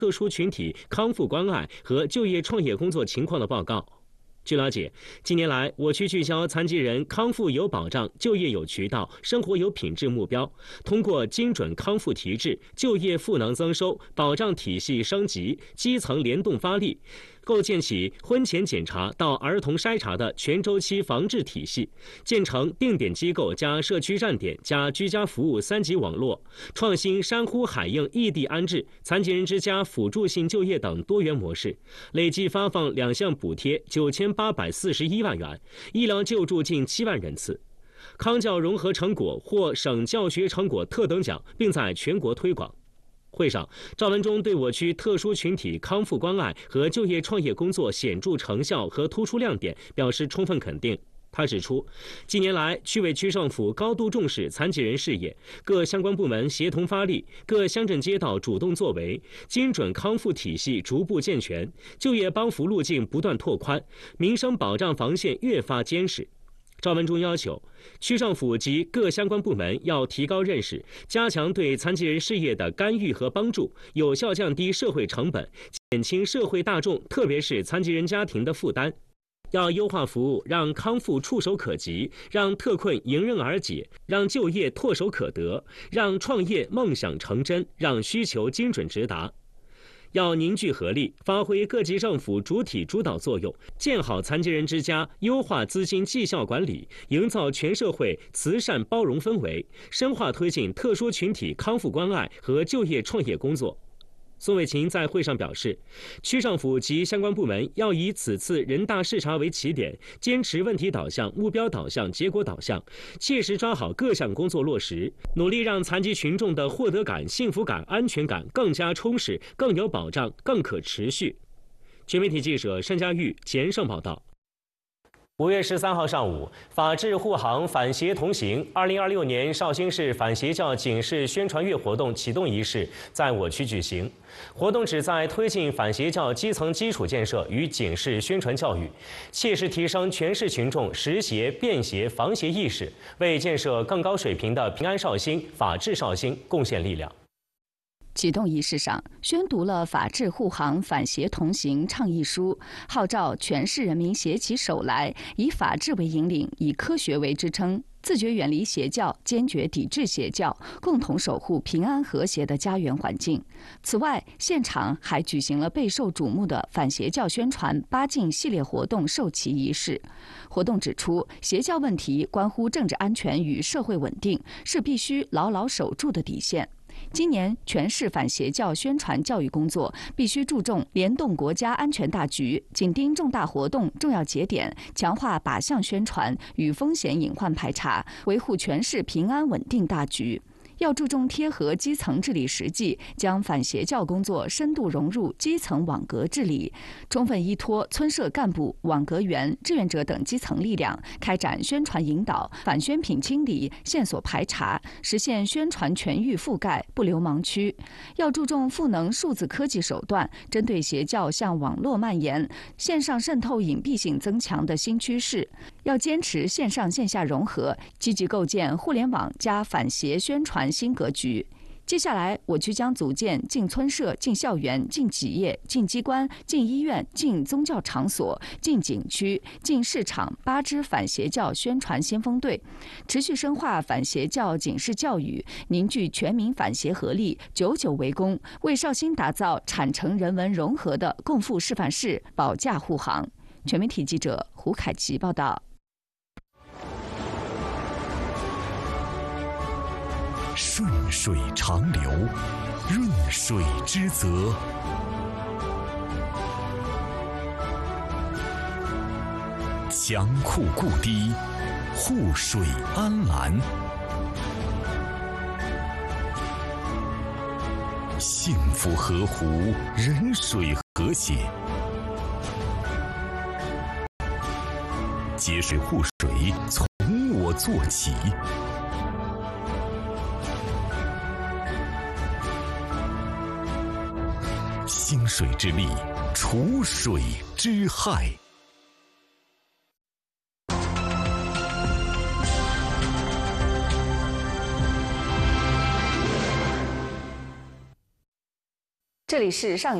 特殊群体康复关爱和就业创业工作情况的报告。据了解，近年来，我区聚焦残疾人康复有保障、就业有渠道、生活有品质目标，通过精准康复提质、就业赋能增收、保障体系升级、基层联动发力，构建起婚前检查到儿童筛查的全周期防治体系，建成定点机构加社区站点加居家服务3级网络，创新山呼海映异地安置、残疾人之家辅助性就业等多元模式，累计发放2项补贴9841万元，医疗救助近7万人次。康教融合成果获省教学成果特等奖，并在全国推广。会上，赵文忠对我区特殊群体康复关爱和就业创业工作显著成效和突出亮点表示充分肯定。他指出，近年来，区委区政府高度重视残疾人事业，各相关部门协同发力，各乡镇街道主动作为，精准康复体系逐步健全，就业帮扶路径不断拓宽，民生保障防线越发坚实。赵文忠要求，区政府及各相关部门要提高认识，加强对残疾人事业的干预和帮助，有效降低社会成本，减轻社会大众特别是残疾人家庭的负担。要优化服务，让康复触手可及，让特困迎刃而解，让就业唾手可得，让创业梦想成真，让需求精准直达。要凝聚合力，发挥各级政府主体主导作用，建好残疾人之家，优化资金绩效管理，营造全社会慈善包容氛围，深化推进特殊群体康复关爱和就业创业工作。宋卫勤在会上表示，区政府及相关部门要以此次人大视察为起点，坚持问题导向、目标导向、结果导向，切实抓好各项工作落实，努力让残疾群众的获得感、幸福感、安全感更加充实、更有保障、更可持续。全媒体记者单佳玉、钱胜报道。5月13号上午，法治护航反邪同行2026年绍兴市反邪教警示宣传月活动启动仪式在我区举行。活动旨在推进反邪教基层基础建设与警示宣传教育，切实提升全市群众识邪、辨邪、防邪意识，为建设更高水平的平安绍兴、法治绍兴贡献力量。 启动仪式上，宣读了法治护航反邪同行倡议书，号召全市人民携起手来，以法治为引领，以科学为支撑，自觉远离邪教，坚决抵制邪教，共同守护平安和谐的家园环境。此外，现场还举行了备受瞩目的反邪教宣传8禁系列活动授旗仪式。活动指出，邪教问题关乎政治安全与社会稳定，是必须牢牢守住的底线。今年全市反邪教宣传教育工作必须注重联动国家安全大局，紧盯重大活动重要节点，强化靶向宣传与风险隐患排查，维护全市平安稳定大局。要注重贴合基层治理实际，将反邪教工作深度融入基层网格治理，充分依托村社干部、网格员、志愿者等基层力量，开展宣传引导、反宣品清理、线索排查，实现宣传全域覆盖，不留盲区。要注重赋能数字科技手段，针对邪教向网络蔓延、线上渗透隐蔽性增强的新趋势，要坚持线上线下融合，积极构建互联网加反邪宣传新格局。接下来，我区将组建进村社、进校园、进企业、进机关、进医院、进宗教场所、进景区、进市场8支反邪教宣传先锋队，持续深化反邪教警示教育，凝聚全民反邪合力，久久为功，为绍兴打造产城人文融合的共赴示范市，保驾护航。全媒体记者胡凯琪报道。 顺水长流，润水之泽。强库固堤，护水安澜。幸福河湖，人水和谐。节水护水，从我做起。兴水之力，除水之害。 这里是上。